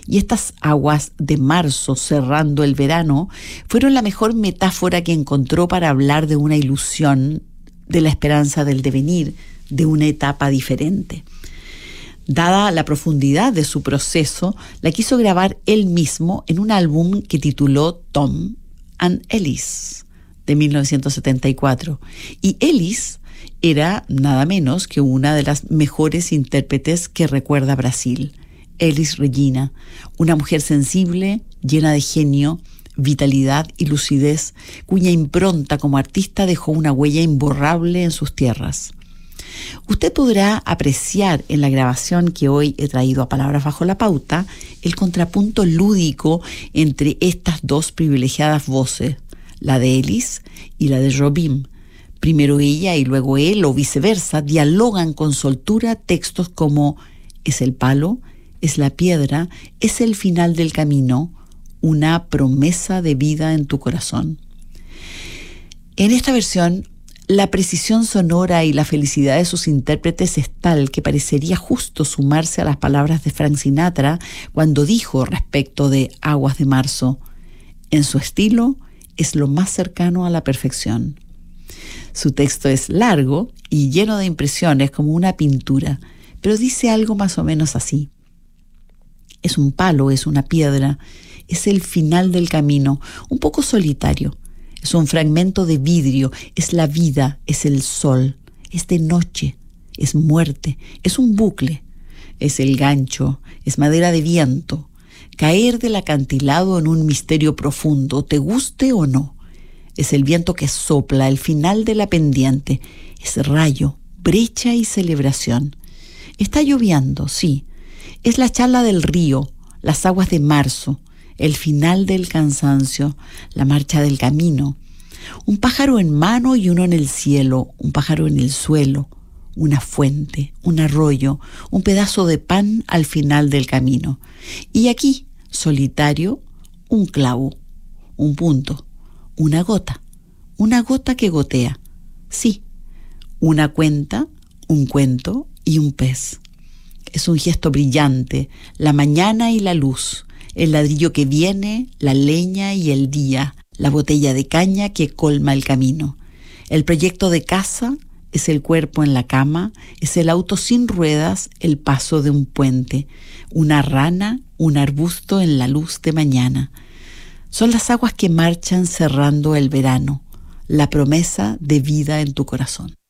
Y estas aguas de marzo cerrando el verano fueron la mejor metáfora que encontró para hablar de una ilusión, de la esperanza del devenir, de una etapa diferente. Dada la profundidad de su proceso, la quiso grabar él mismo en un álbum que tituló Tom and Ellis, de 1974. Y Ellis era nada menos que una de las mejores intérpretes que recuerda Brasil. Elis Regina, una mujer sensible, llena de genio, vitalidad y lucidez, cuya impronta como artista dejó una huella imborrable en sus tierras. Usted podrá apreciar en la grabación que hoy he traído a Palabras Bajo la Pauta el contrapunto lúdico entre estas dos privilegiadas voces, la de Elis y la de Jobim. Primero ella y luego él, o viceversa, dialogan con soltura textos como «Es el palo, es la piedra, es el final del camino, una promesa de vida en tu corazón». En esta versión, la precisión sonora y la felicidad de sus intérpretes es tal que parecería justo sumarse a las palabras de Frank Sinatra cuando dijo respecto de Aguas de Marzo: «En su estilo es lo más cercano a la perfección». Su texto es largo y lleno de impresiones como una pintura, pero dice algo más o menos así: «Es un palo, es una piedra, es el final del camino, un poco solitario. Es un fragmento de vidrio, es la vida, es el sol, es de noche, es muerte, es un bucle, es el gancho, es madera de viento, caer del acantilado en un misterio profundo, te guste o no. Es el viento que sopla, el final de la pendiente, es rayo, brecha y celebración. Está lloviendo, sí, es la charla del río, las aguas de marzo, el final del cansancio, la marcha del camino, un pájaro en mano y uno en el cielo, un pájaro en el suelo, una fuente, un arroyo, un pedazo de pan al final del camino. Y aquí, solitario, un clavo, un punto, una gota que gotea. Sí, una cuenta, un cuento y un pez. Es un gesto brillante, la mañana y la luz, el ladrillo que viene, la leña y el día, la botella de caña que colma el camino. El proyecto de casa es el cuerpo en la cama, es el auto sin ruedas, el paso de un puente, una rana, un arbusto en la luz de mañana. Son las aguas que marchan cerrando el verano, la promesa de vida en tu corazón».